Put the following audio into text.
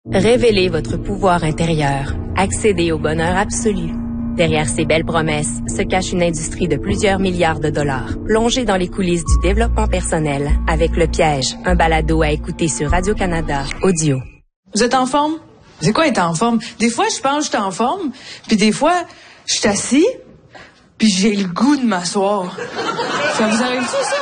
Révélez votre pouvoir intérieur. Accédez au bonheur absolu. Derrière ces belles promesses se cache une industrie de plusieurs milliards de dollars. Plongez dans les coulisses du développement personnel avec Le Piège, un balado à écouter sur Radio-Canada Audio. Vous êtes en forme? C'est quoi être en forme? Des fois, je pense que je suis en forme, puis des fois, je suis assis, puis j'ai le goût de m'asseoir. Ça vous arrive ça?